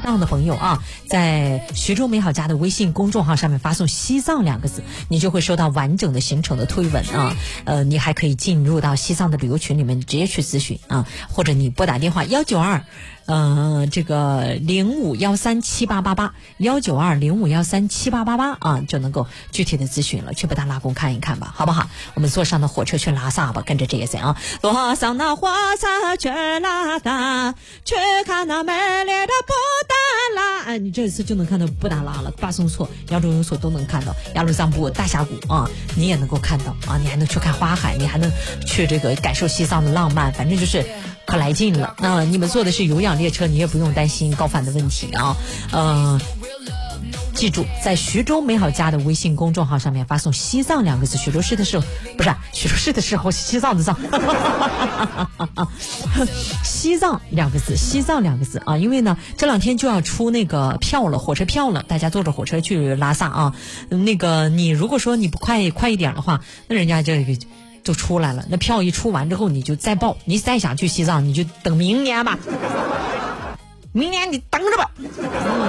藏的朋友啊，在徐州美好家的微信公众号上面发送西藏2个字，你就会收到完整的行程的推文啊。你还可以进入到西藏的旅游群里面直接去咨询啊，或者你拨打电话192这个05137888，19205137888啊，就能够具体的咨询了，去布达拉宫看一看吧，好不好？我们坐上的火车去拉萨吧，跟着这个啊，坐上那火车去拉萨，去看那美丽的布达拉。哎，你这次就能看到布达拉了，巴松措、羊卓雍措都能看到，雅鲁藏布、大峡谷啊，你也能够看到啊，你还能去看花海，你还能去这个感受西藏的浪漫，反正就是可来劲了。那你们坐的是有氧列车，你也不用担心高反的问题啊。记住，在徐州美好家的微信公众号上面发送西藏2个字，徐州市的时候不是徐州市的时候，西藏的藏西藏2个字，西藏2个字啊，因为呢这2天就要出那个票了，火车票了，大家坐着火车去拉萨啊。那个你如果说你不快一点的话，那人家这个就出来了，那票一出完之后你就再报，你再想去西藏你就等明年吧，明年你等着吧。